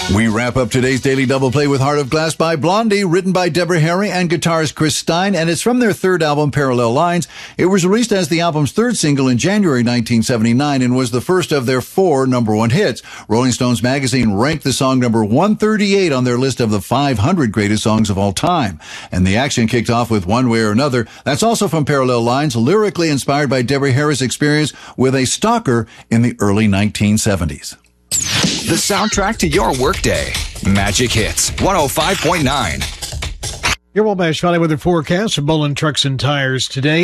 We wrap up today's Daily Double Play with Heart of Glass by Blondie, written by Deborah Harry and guitarist Chris Stein, and it's from their third album, Parallel Lines. It was released as the album's third single in January 1979 and was the first of their 4 number-1 hits. Rolling Stones magazine ranked the song number 138 on their list of the 500 greatest songs of all time. And the action kicked off with One Way or Another. That's also from Parallel Lines, lyrically inspired by Deborah Harry's experience with a stalker in the early 1970s. The soundtrack to your workday. Magic Hits 105.9. Your Wabash Valley weather forecast for Bullen Trucks and Tires today.